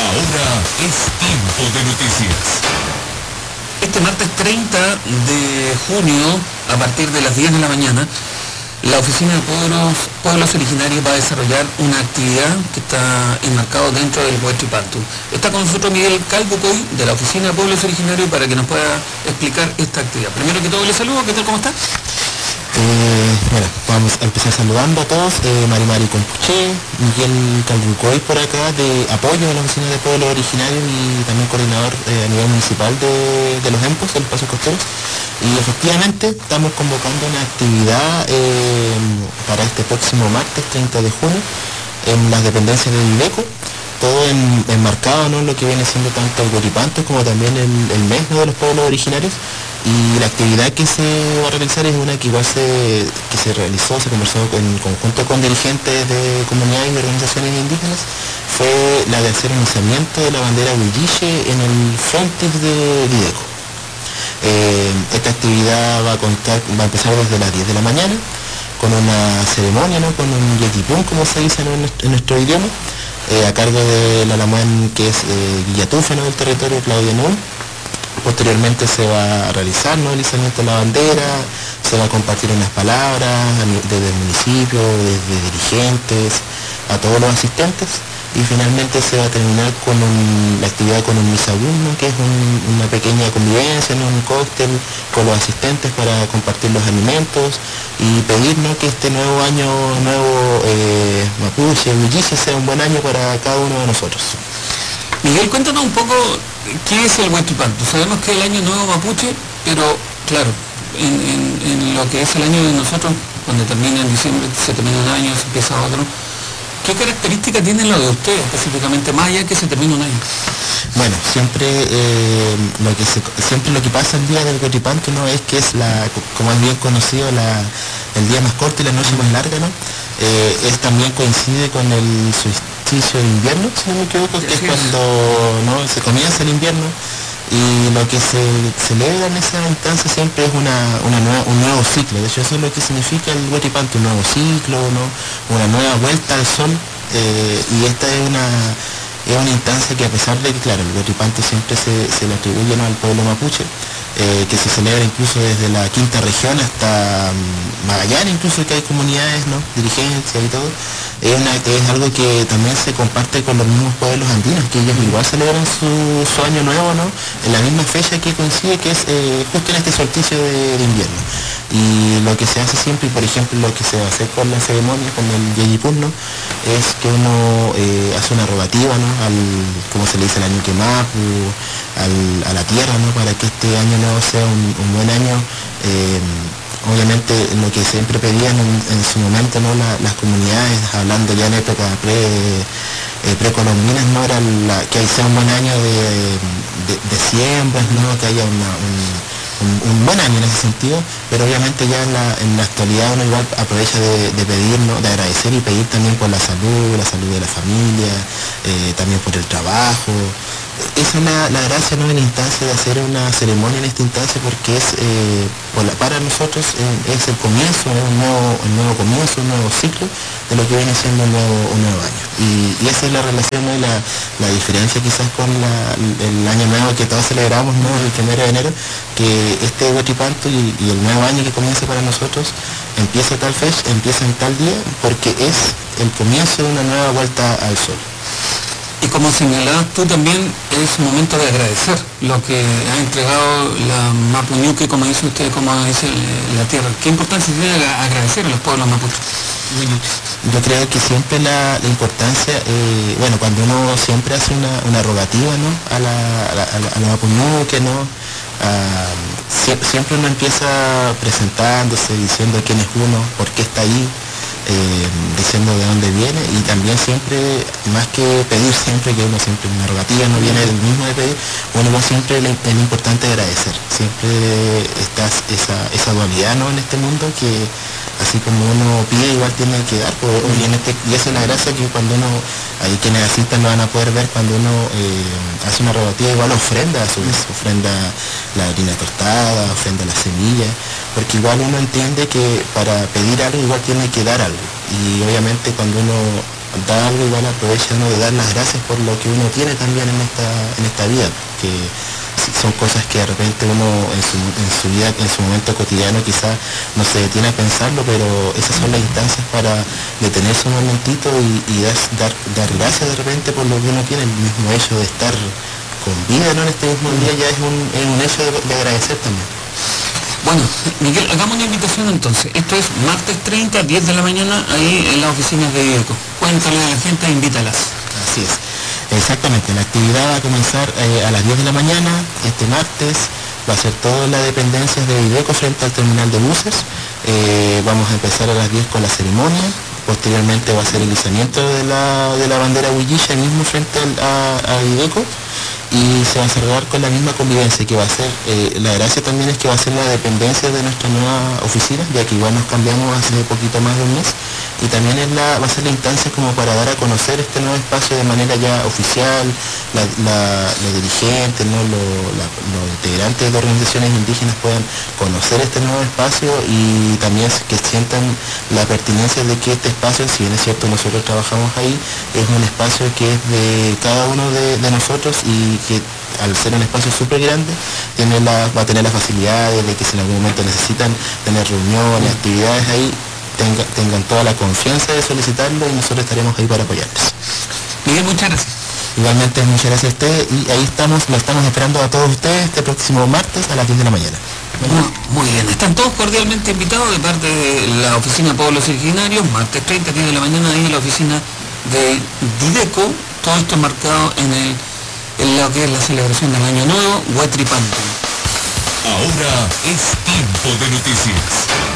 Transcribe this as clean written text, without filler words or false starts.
Ahora es tiempo de noticias. Este martes 30 de junio, a partir de las 10 de la mañana, la Oficina de Pueblos Originarios va a desarrollar una actividad que está enmarcado dentro del Huaychipantu. Está con nosotros Miguel Calbucoy, de la Oficina de Pueblos Originarios, para que nos pueda explicar esta actividad. Primero que todo, le saludo. ¿Qué tal? ¿Cómo está? Bueno, vamos a empezar saludando a todos. Mari Compuché, Miguel Calbucoy por acá, de apoyo a la Oficina de Pueblos Originarios y también coordinador a nivel municipal de los EMPOS, de los Pasos Costeros. Y efectivamente estamos convocando una actividad para este próximo martes 30 de junio en las dependencias de Viveco, todo enmarcado, ¿no?, en lo que viene siendo tanto el Huaychipantu como también el mes, ¿no?, de los pueblos originarios. Y la actividad que se va a realizar es una que igual se conversó en conjunto con dirigentes de comunidades y organizaciones indígenas, fue la de hacer un izamiento de la bandera huilliche en el frontis de Viveco. Esta actividad va a empezar desde las 10 de la mañana, con una ceremonia, ¿no?, con un yetipún, como se dice, ¿no?, en nuestro idioma, a cargo de la Lamuán, que es Guillatúfeno, del territorio Claudia Null. Posteriormente se va a realizar, ¿no?, el izamiento de la bandera, se va a compartir unas palabras desde el municipio, desde dirigentes, a todos los asistentes, y finalmente se va a terminar con la actividad con un misabún, ¿no?, que es una pequeña convivencia, ¿no?, un cóctel con los asistentes para compartir los alimentos y pedir, ¿no?, que este nuevo año mapuche, huilliche, sea un buen año para cada uno de nosotros. Miguel, cuéntanos un poco qué es el Huaychipantu. Sabemos que es el año nuevo mapuche, pero claro, en lo que es el año de nosotros, cuando termina en diciembre, se termina un año, se empieza otro. ¿Qué características tiene lo de usted específicamente, más allá que se termina un año? Bueno, siempre lo que pasa el día del Huaychipantu, ¿no?, es que es, como es bien conocido, el día más corto y la noche más larga, ¿no? También coincide con el solsticio de invierno, si no me equivoco, que es cuando, ¿no?, se comienza el invierno, y lo que se celebra en esa instancia siempre es un nuevo ciclo. De hecho, eso es lo que significa el Huaychipantu, un nuevo ciclo, ¿no?, una nueva vuelta al sol, y esta es una instancia que, a pesar de que, claro, el Huaychipantu siempre se le atribuye, ¿no?, al pueblo mapuche, que se celebra incluso desde la quinta región hasta Magallanes, incluso, que hay comunidades, ¿no?, dirigencias y todo, es algo que también se comparte con los mismos pueblos andinos, que ellos igual celebran su año nuevo, ¿no?, en la misma fecha que coincide, que es justo en este solsticio de invierno. Y lo que se hace siempre, y por ejemplo lo que se hace con la ceremonia, con el yeyipún, ¿no?, es que uno hace una rogativa, ¿no?, como se le dice, al año quemapu, a la tierra, ¿no?, para que este año nuevo sea un buen año. Obviamente lo que siempre pedían en su momento, ¿no?, las comunidades, hablando ya en época precolombinas, ¿no?, era que sea un buen año de siembras, ¿no?, que haya un buen año en ese sentido, pero obviamente ya en la actualidad uno igual aprovecha de pedir, ¿no?, de agradecer y pedir también por la salud de la familia, también por el trabajo. Esa es la gracia, ¿no?, en la instancia de hacer una ceremonia en esta instancia, porque es, para nosotros es el comienzo, es un nuevo comienzo, un nuevo ciclo de lo que viene siendo un nuevo año. Y esa es la relación, ¿no?, y la diferencia quizás con el año nuevo que todos celebramos, ¿no?, el 1 de enero, que este Huaychipantu y el nuevo año que comienza para nosotros empieza tal fecha, empieza en tal día, porque es el comienzo de una nueva vuelta al sol. Y como señalabas tú también, es momento de agradecer lo que ha entregado la Mapuñuque, como dice usted, como dice la tierra. ¿Qué importancia tiene agradecer a los pueblos mapuches? Yo creo que siempre la importancia, cuando uno siempre hace una rogativa, ¿no?, a la Mapuñuque, ¿no?, siempre uno empieza presentándose, diciendo quién es uno, por qué está ahí, diciendo de dónde viene, y también siempre, más que pedir siempre, que uno siempre una rogativa no viene del mismo de pedir, uno siempre es importante agradecer. Siempre está esa dualidad, ¿no?, en este mundo, que así como uno pide, igual tiene que dar, y esa es la gracia, que cuando uno, ahí quienes asistan lo van a poder ver, cuando uno hace una rogativa, igual ofrenda a su vez, ofrenda la harina tostada, ofrenda la semilla, porque igual uno entiende que para pedir algo igual tiene que dar algo, y obviamente cuando uno da algo, igual aprovecha uno de dar las gracias por lo que uno tiene también en esta vida, que son cosas que de repente uno en su vida, en su momento cotidiano quizás no se detiene a pensarlo, pero esas son las instancias para detenerse un momentito y dar gracias de repente por lo que uno tiene. El mismo hecho de estar con vida, ¿no?, en este mismo día ya es un hecho de agradecer también. Bueno, Miguel, hagamos una invitación entonces. Esto es martes 30, 10 de la mañana, ahí en las oficinas de IDECO. Cuéntale a la gente, invítalas. Así es. Exactamente, la actividad va a comenzar a las 10 de la mañana, este martes. Va a ser todas las dependencias de IDECO frente al terminal de buses. Vamos a empezar a las 10 con la ceremonia. Posteriormente va a ser el izamiento de la bandera huilliche mismo frente a IDECO. Y se va a cerrar con la misma convivencia que va a ser, la gracia también es que va a ser la dependencia de nuestra nueva oficina, ya que igual nos cambiamos hace poquito más de un mes, y también va a ser la instancia como para dar a conocer este nuevo espacio de manera ya oficial, los dirigentes, ¿no?, los integrantes de organizaciones indígenas puedan conocer este nuevo espacio y también que sientan la pertinencia de que este espacio, si bien es cierto nosotros trabajamos ahí, es un espacio que es de cada uno de nosotros y que al ser un espacio súper grande va a tener las facilidades de que si en algún momento necesitan tener reuniones, actividades ahí, tengan toda la confianza de solicitarlo y nosotros estaremos ahí para apoyarles. Miguel, muchas gracias. Igualmente, muchas gracias a ustedes y ahí lo estamos esperando a todos ustedes este próximo martes a las 10 de la mañana. Muy bien, están todos cordialmente invitados de parte de la Oficina de Pueblos Originarios, martes 30, 10 de la mañana, ahí en la oficina de IDECO, todo esto marcado en lo que es la celebración del Año Nuevo, Huatripantu. Ahora es tiempo de noticias.